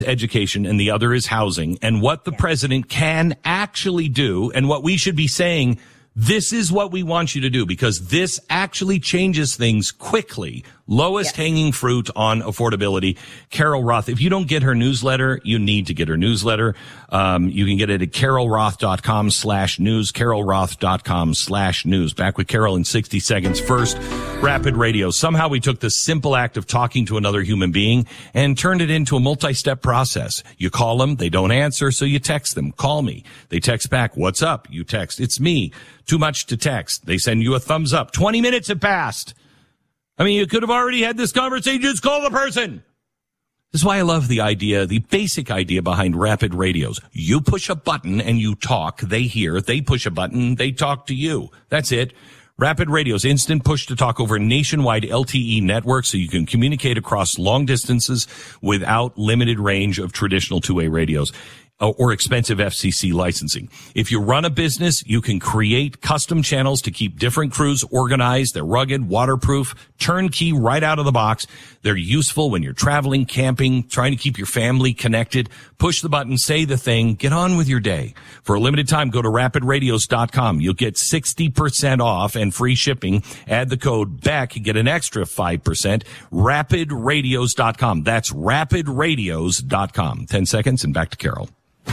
education and the other is housing, and what the president can actually do, and what we should be saying, this is what we want you to do, because this actually changes things quickly. Lowest hanging fruit on affordability. Carol Roth, if you don't get her newsletter, you need to get her newsletter. You can get it at carolroth.com/news, carolroth.com/news. Back with Carol in 60 seconds. First, Rapid Radio. Somehow we took the simple act of talking to another human being and turned it into a multi-step process. You call them, they don't answer, so you text them. Call me. They text back, what's up? You text, it's me. Too much to text. They send you a thumbs up. 20 minutes have passed. I mean, you could have already had this conversation. Just call the person. This is why I love the idea, the basic idea behind Rapid Radios. You push a button and you talk. They hear. They push a button. They talk to you. That's it. Rapid Radios, instant push to talk over nationwide LTE network, so you can communicate across long distances without limited range of traditional two-way radios or expensive FCC licensing. If you run a business, you can create custom channels to keep different crews organized. They're rugged, waterproof, turnkey right out of the box. They're useful when you're traveling, camping, trying to keep your family connected. Push the button, say the thing, get on with your day. For a limited time, go to rapidradios.com. You'll get 60% off and free shipping. Add the code BECK, get an extra 5%. Rapidradios.com. That's rapidradios.com. 10 seconds and back to Carol.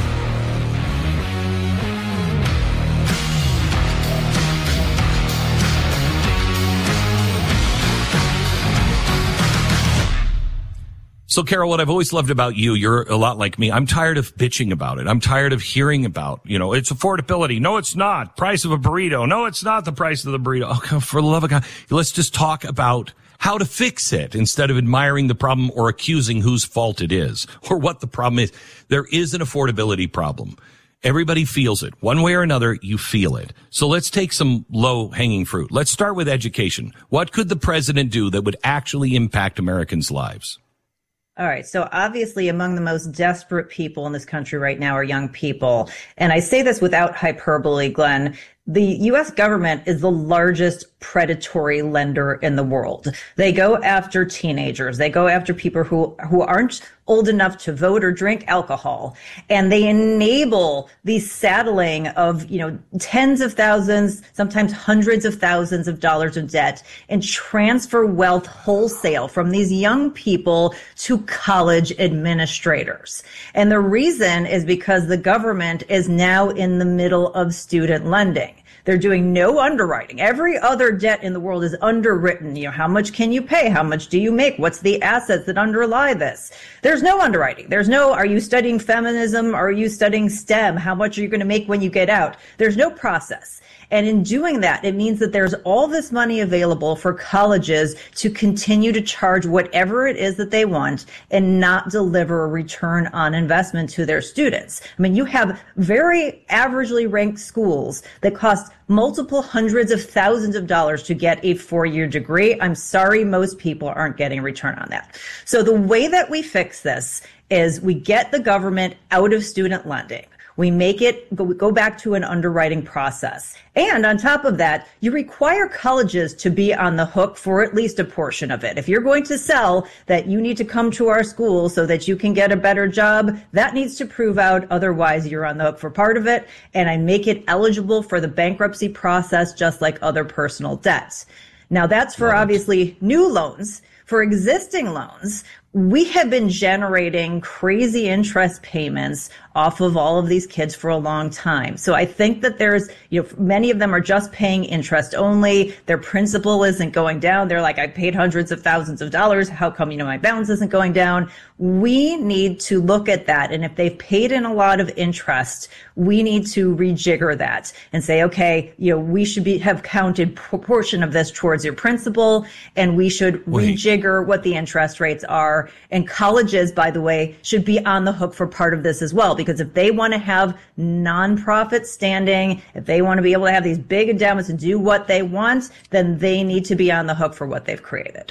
So, Carol, what I've always loved about you, you're a lot like me. I'm tired of bitching about it. I'm tired of hearing about, it's affordability. No, it's not. Price of a burrito. No, it's not the price of the burrito. Oh, for the love of God, let's just talk about how to fix it instead of admiring the problem or accusing whose fault it is or what the problem is. There is an affordability problem. Everybody feels it. One way or another, you feel it. So let's take some low-hanging fruit. Let's start with education. What could the president do that would actually impact Americans' lives? All right. So obviously among the most desperate people in this country right now are young people. And I say this without hyperbole, Glenn. The U.S. government is the largest predatory lender in the world. They go after teenagers. They go after people who aren't old enough to vote or drink alcohol. And they enable the saddling of, tens of thousands, sometimes hundreds of thousands of dollars of debt, and transfer wealth wholesale from these young people to college administrators. And the reason is because the government is now in the middle of student lending. They're doing no underwriting. Every other debt in the world is underwritten. How much can you pay? How much do you make? What's the assets that underlie this? There's no underwriting. There's no, are you studying feminism? Are you studying STEM? How much are you going to make when you get out? There's no process. And in doing that, it means that there's all this money available for colleges to continue to charge whatever it is that they want and not deliver a return on investment to their students. I mean, you have very averagely ranked schools that cost multiple hundreds of thousands of dollars to get a 4-year degree. I'm sorry, most people aren't getting a return on that. So the way that we fix this is we get the government out of student lending. We make it go back to an underwriting process. And on top of that, you require colleges to be on the hook for at least a portion of it. If you're going to sell that you need to come to our school so that you can get a better job, that needs to prove out. Otherwise, you're on the hook for part of it. And I make it eligible for the bankruptcy process, just like other personal debts. Now, that's for obviously new loans. For existing loans, we have been generating crazy interest payments off of all of these kids for a long time. So I think that there's, many of them are just paying interest only. Their principal isn't going down. They're like, I paid hundreds of thousands of dollars. How come, my balance isn't going down? We need to look at that. And if they've paid in a lot of interest, we need to rejigger that and say, okay, we should have counted proportion of this towards your principal, and we should rejigger what the interest rates are. And colleges, by the way, should be on the hook for part of this as well, because if they want to have nonprofit standing, if they want to be able to have these big endowments and do what they want, then they need to be on the hook for what they've created.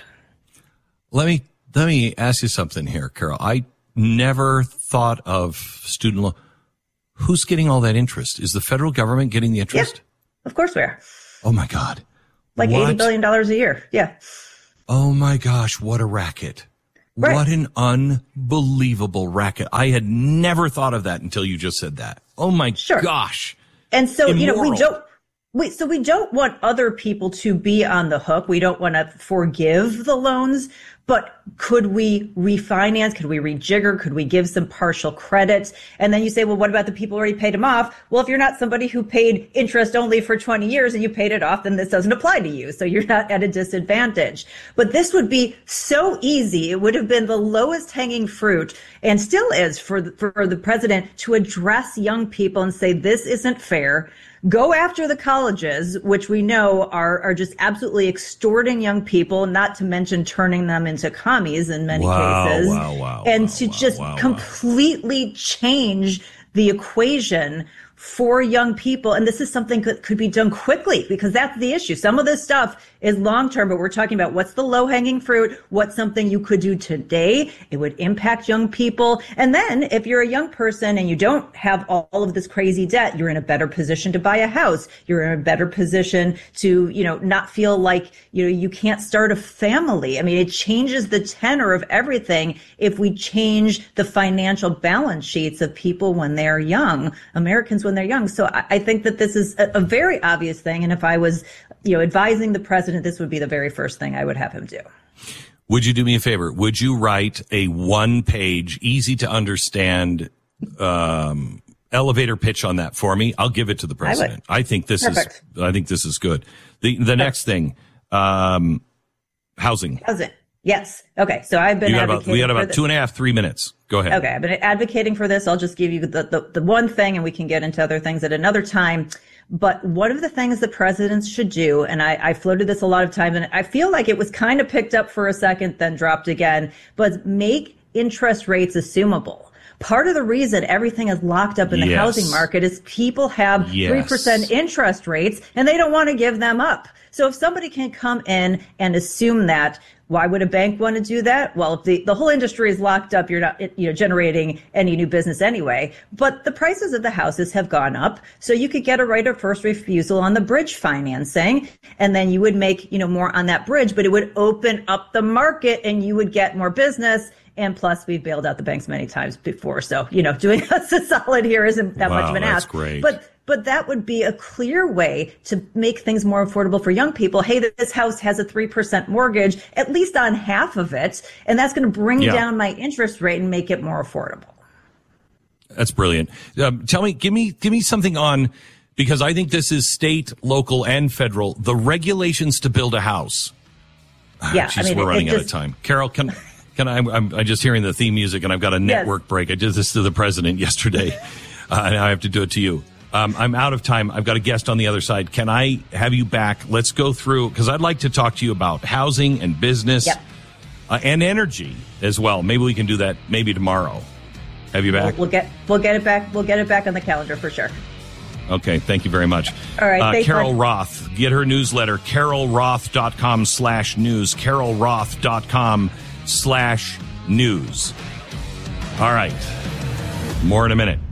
Let me ask you something here, Carol. I never thought of student loan. Who's getting all that interest? Is the federal government getting the interest? Yeah, of course we are. Oh, my God. Like $80 billion a year. Yeah. Oh, my gosh. What a racket. Right. What an unbelievable racket. I had never thought of that until you just said that. Oh my gosh. And so, Immoral. we don't want other people to be on the hook. We don't want to forgive the loans, but could we refinance? Could we rejigger? Could we give some partial credit? And then you say, well, what about the people who already paid them off? Well, if you're not somebody who paid interest only for 20 years and you paid it off, then this doesn't apply to you. So you're not at a disadvantage. But this would be so easy. It would have been the lowest hanging fruit, and still is, for the president to address young people and say, this isn't fair. Go after the colleges, which we know are just absolutely extorting young people, not to mention turning them into commies in many cases. And to just completely change the equation for young people. And this is something that could be done quickly, because that's the issue. Some of this stuff is long term, but we're talking about what's the low hanging fruit, what's something you could do today. It would impact young people. And then if you're a young person and you don't have all of this crazy debt, you're in a better position to buy a house. You're in a better position to, not feel like, you can't start a family. I mean, it changes the tenor of everything if we change the financial balance sheets of people when they're young, Americans when they're young. So I think that this is a very obvious thing. And if I was, advising the president, this would be the very first thing I would have him do. Would you do me a favor? Would you write a 1-page, easy to understand, elevator pitch on that for me? I'll give it to the president. I think this is good. The next thing, housing. Housing. Yes. Okay. So I've been advocating. We got about 2.5, 3 minutes. Go ahead. Okay. I've been advocating for this. I'll just give you the one thing, and we can get into other things at another time. But one of the things the presidents should do, and I floated this a lot of times, and I feel like it was kind of picked up for a second, then dropped again, but make interest rates assumable. Part of the reason everything is locked up in the housing market is people have 3% interest rates, and they don't want to give them up. So if somebody can come in and assume that, why would a bank want to do that? Well, if the whole industry is locked up, you're not generating any new business anyway. But the prices of the houses have gone up, so you could get a right of first refusal on the bridge financing, and then you would make more on that bridge, but it would open up the market and you would get more business. And plus, we've bailed out the banks many times before, so doing us a solid here isn't that much of an ask. Great. But that would be a clear way to make things more affordable for young people. Hey, this house has a 3% mortgage, at least on half of it, and that's going to bring down my interest rate and make it more affordable. That's brilliant. Tell me, give me something on, because I think this is state, local, and federal, the regulations to build a house. Yeah, we're running out of time. Carol, I'm just hearing the theme music, and I've got a network break. I did this to the president yesterday, and I have to do it to you. I'm out of time. I've got a guest on the other side. Can I have you back? Let's go through, because I'd like to talk to you about housing and business and energy as well. Maybe we can do that maybe tomorrow. Have you back? We'll get it back. We'll get it back on the calendar for sure. Okay. Thank you very much. All right. Thanks, Carol Roth, get her newsletter, carolroth.com/news, carolroth.com/news. All right. More in a minute.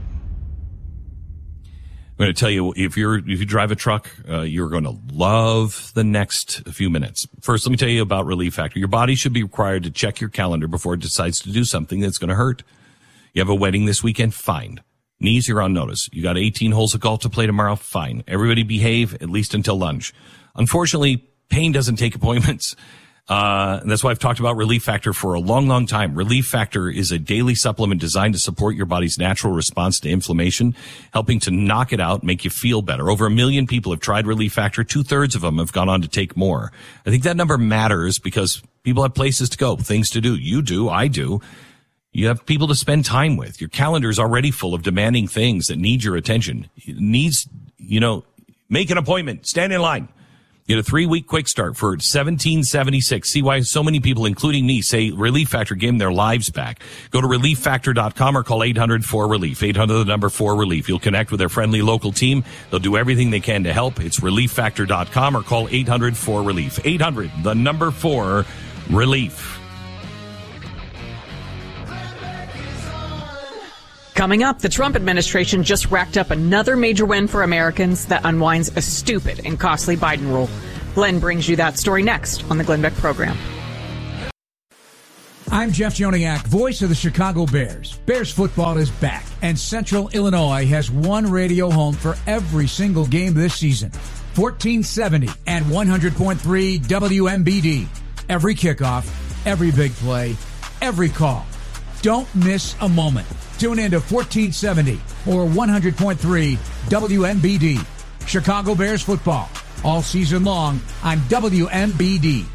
I'm going to tell you, if you drive a truck, you're going to love the next few minutes. First, let me tell you about Relief Factor. Your body should be required to check your calendar before it decides to do something that's going to hurt. You have a wedding this weekend? Fine. Knees, you're on notice. You got 18 holes of golf to play tomorrow? Fine. Everybody behave, at least until lunch. Unfortunately, pain doesn't take appointments. And that's why I've talked about Relief Factor for a long, long time. Relief Factor is a daily supplement designed to support your body's natural response to inflammation, helping to knock it out, make you feel better. Over 1 million people have tried Relief Factor. 2/3 of them have gone on to take more. I think that number matters because people have places to go, things to do. You do, I do. You have people to spend time with. Your calendar is already full of demanding things that need your attention. It needs, make an appointment, stand in line. Get a 3-week quick start for $17.76. See why so many people, including me, say Relief Factor gave them their lives back. Go to ReliefFactor.com or call 800-4RELIEF. 800-4RELIEF. You'll connect with their friendly local team. They'll do everything they can to help. It's ReliefFactor.com or call 800-4RELIEF. 800-4RELIEF. Coming up, the Trump administration just racked up another major win for Americans that unwinds a stupid and costly Biden rule. Glenn brings you that story next on the Glenn Beck program. I'm Jeff Joniak, voice of the Chicago Bears. Bears football is back, and Central Illinois has one radio home for every single game this season. 1470 and 100.3 WMBD. Every kickoff, every big play, every call. Don't miss a moment. Tune in to 1470 or 100.3 WMBD. Chicago Bears football, all season long on WMBD.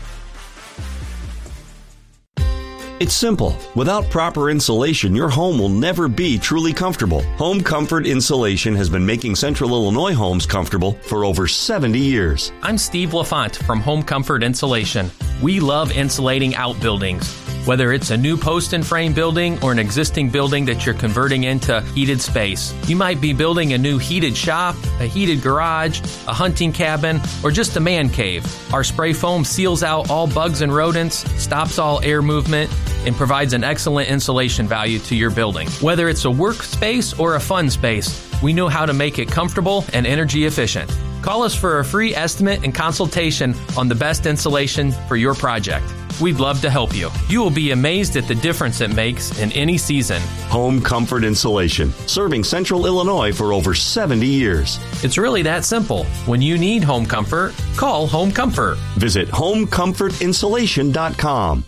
It's simple. Without proper insulation, your home will never be truly comfortable. Home Comfort Insulation has been making Central Illinois homes comfortable for over 70 years. I'm Steve LaFont from Home Comfort Insulation. We love insulating outbuildings. Whether it's a new post and frame building or an existing building that you're converting into heated space. You might be building a new heated shop, a heated garage, a hunting cabin, or just a man cave. Our spray foam seals out all bugs and rodents, stops all air movement, and provides an excellent insulation value to your building. Whether it's a workspace or a fun space, we know how to make it comfortable and energy efficient. Call us for a free estimate and consultation on the best insulation for your project. We'd love to help you. You will be amazed at the difference it makes in any season. Home Comfort Insulation, serving Central Illinois for over 70 years. It's really that simple. When you need home comfort, call Home Comfort. Visit homecomfortinsulation.com.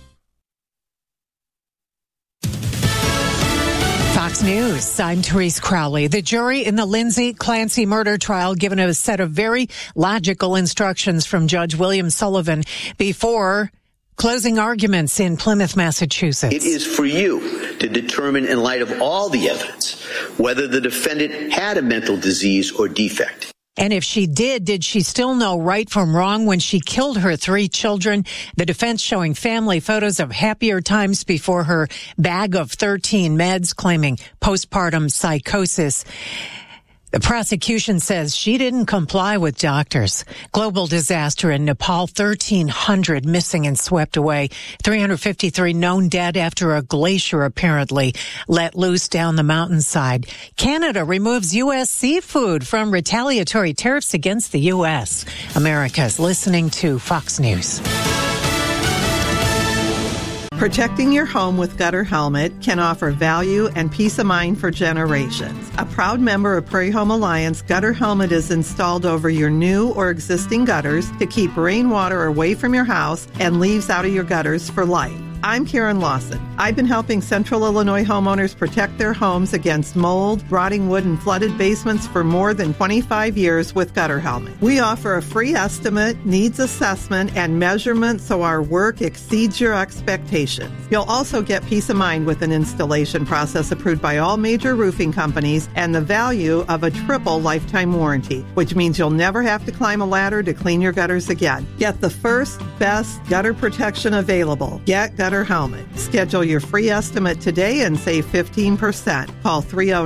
Fox News, I'm Therese Crowley. The jury in the Lindsay Clancy murder trial given a set of very logical instructions from Judge William Sullivan before closing arguments in Plymouth, Massachusetts. It is for you to determine, in light of all the evidence, whether the defendant had a mental disease or defect. And if she did she still know right from wrong when she killed her 3 children? The defense showing family photos of happier times before her bag of 13 meds, claiming postpartum psychosis. The prosecution says she didn't comply with doctors. Global disaster in Nepal, 1,300 missing and swept away. 353 known dead after a glacier apparently let loose down the mountainside. Canada removes U.S. seafood from retaliatory tariffs against the U.S. America's listening to Fox News. Protecting your home with Gutter Helmet can offer value and peace of mind for generations. A proud member of Prairie Home Alliance, Gutter Helmet is installed over your new or existing gutters to keep rainwater away from your house and leaves out of your gutters for life. I'm Karen Lawson. I've been helping Central Illinois homeowners protect their homes against mold, rotting wood, and flooded basements for more than 25 years with Gutter Helmet. We offer a free estimate, needs assessment, and measurement so our work exceeds your expectations. You'll also get peace of mind with an installation process approved by all major roofing companies and the value of a triple lifetime warranty, which means you'll never have to climb a ladder to clean your gutters again. Get the first, best gutter protection available. Get Gutter Helmet. Schedule your free estimate today and save 15%. Call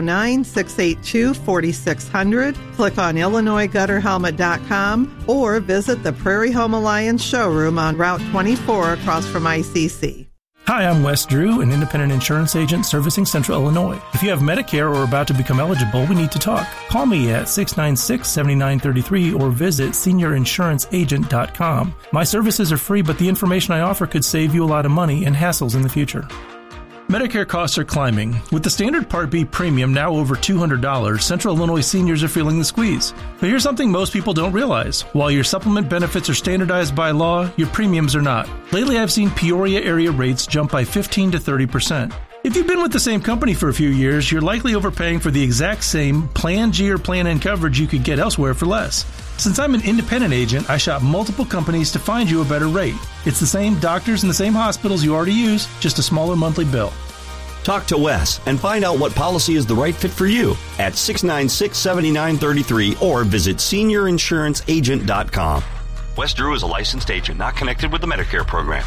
309-682-4600. Click on IllinoisGutterHelmet.com or visit the Prairie Home Alliance showroom on Route 24 across from ICC. Hi, I'm Wes Drew, an independent insurance agent servicing Central Illinois. If you have Medicare or are about to become eligible, we need to talk. Call me at 696-7933 or visit SeniorInsuranceAgent.com. My services are free, but the information I offer could save you a lot of money and hassles in the future. Medicare costs are climbing. With the standard Part B premium now over $200, Central Illinois seniors are feeling the squeeze. But here's something most people don't realize. While your supplement benefits are standardized by law, your premiums are not. Lately, I've seen Peoria area rates jump by 15 to 30%. If you've been with the same company for a few years, you're likely overpaying for the exact same Plan G or Plan N coverage you could get elsewhere for less. Since I'm an independent agent, I shop multiple companies to find you a better rate. It's the same doctors and the same hospitals you already use, just a smaller monthly bill. Talk to Wes and find out what policy is the right fit for you at 696-7933 or visit SeniorInsuranceAgent.com. Wes Drew is a licensed agent not connected with the Medicare program.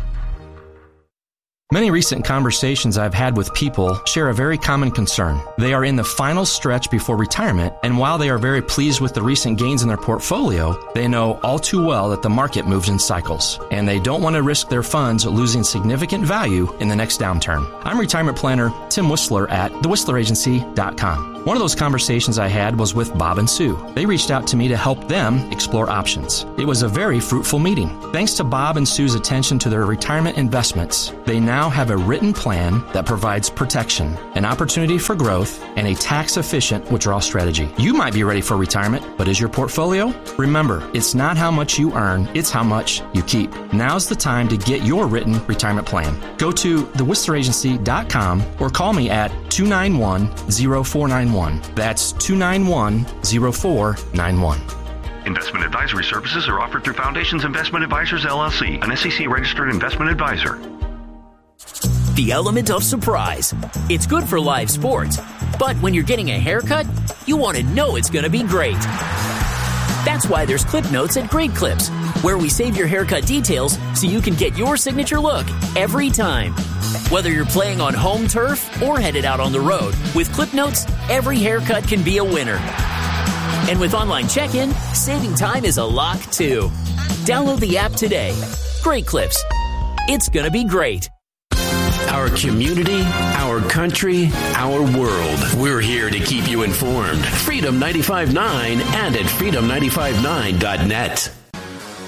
Many recent conversations I've had with people share a very common concern. They are in the final stretch before retirement, and while they are very pleased with the recent gains in their portfolio, they know all too well that the market moves in cycles, and they don't want to risk their funds losing significant value in the next downturn. I'm retirement planner Tim Whistler at thewhistleragency.com. One of those conversations I had was with Bob and Sue. They reached out to me to help them explore options. It was a very fruitful meeting. Thanks to Bob and Sue's attention to their retirement investments, they now now have a written plan that provides protection, an opportunity for growth, and a tax-efficient withdrawal strategy. You might be ready for retirement, but is your portfolio? Remember, it's not how much you earn, it's how much you keep. Now's the time to get your written retirement plan. Go to thewhisteragency.com or call me at 291-0491. That's 291-0491. Investment advisory services are offered through Foundations Investment Advisors, LLC, an SEC-registered investment advisor. The element of surprise. It's good for live sports, but when you're getting a haircut, you want to know it's going to be great. That's why there's Clip Notes at Great Clips, where we save your haircut details so you can get your signature look every time. Whether you're playing on home turf or headed out on the road, with Clip Notes, every haircut can be a winner. And with online check-in, saving time is a lock, too. Download the app today. Great Clips. It's going to be great. Our community, our country, our world. We're here to keep you informed. Freedom 95.9 and at freedom959.net.